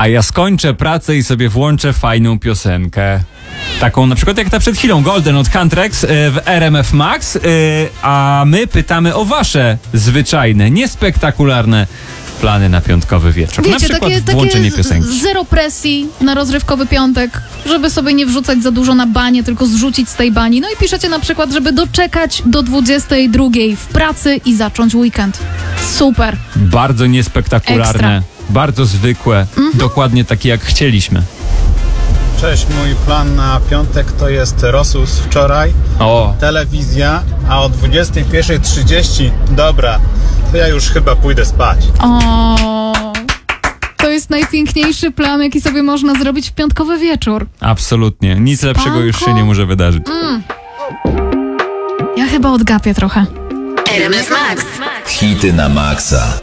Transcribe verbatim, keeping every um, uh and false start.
A ja skończę pracę i sobie włączę fajną piosenkę. Taką na przykład jak ta przed chwilą, Golden od Countrex w R M F Max, a my pytamy o wasze zwyczajne, niespektakularne plany na piątkowy wieczór. Wiecie, na przykład takie, włączenie takie piosenki. Zero presji na rozrywkowy piątek, żeby sobie nie wrzucać za dużo na banie, tylko zrzucić z tej bani. No i piszecie na przykład, żeby doczekać do dwudziestej drugiej w pracy i zacząć weekend. Super. Bardzo niespektakularne, Ekstra. bardzo zwykłe, mhm. dokładnie takie jak chcieliśmy. Cześć, mój plan na piątek to jest rosół z wczoraj, O. telewizja, a o dwudziestej pierwszej trzydzieści, dobra, to ja już chyba pójdę spać. O, to jest najpiękniejszy plan, jaki sobie można zrobić w piątkowy wieczór. Absolutnie, nic Spanko. lepszego już się nie może wydarzyć. Mm. Ja chyba odgapię trochę. R M F Max. Hity na maksa.